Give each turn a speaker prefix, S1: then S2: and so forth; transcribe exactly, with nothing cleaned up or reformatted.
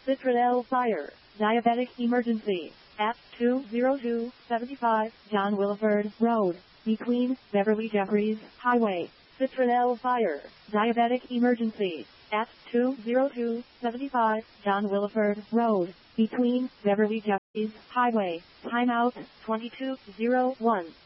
S1: Citronelle Fire, Diabetic Emergency, at two oh two seventy-five John Williford Road, between Beverly Jeffries Highway. Citronelle Fire, Diabetic Emergency, at two oh two seventy-five John Williford Road, between Beverly Jeffries Highway. Timeout twenty-two oh one.